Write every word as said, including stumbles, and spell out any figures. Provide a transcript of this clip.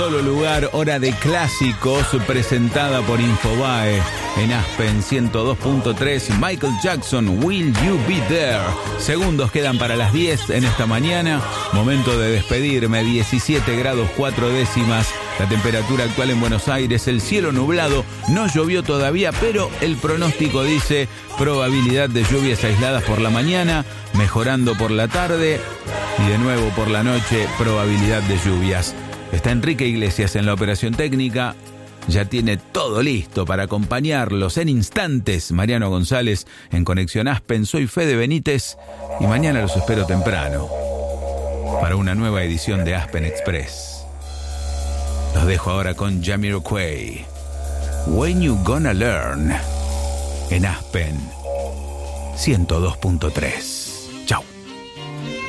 Solo lugar, hora de clásicos, presentada por Infobae. En Aspen ciento dos punto tres, Michael Jackson, Will You Be There. Segundos quedan para las diez en esta mañana. Momento de despedirme, diecisiete grados cuatro décimas. La temperatura actual en Buenos Aires, el cielo nublado, no llovió todavía, pero el pronóstico dice probabilidad de lluvias aisladas por la mañana, mejorando por la tarde y de nuevo por la noche, probabilidad de lluvias. Está Enrique Iglesias en la operación técnica. Ya tiene todo listo para acompañarlos en instantes. Mariano González en Conexión Aspen. Soy Fede Benítez y mañana los espero temprano para una nueva edición de Aspen Express. Los dejo ahora con Jamiroquai. When You Gonna Learn en Aspen ciento dos punto tres.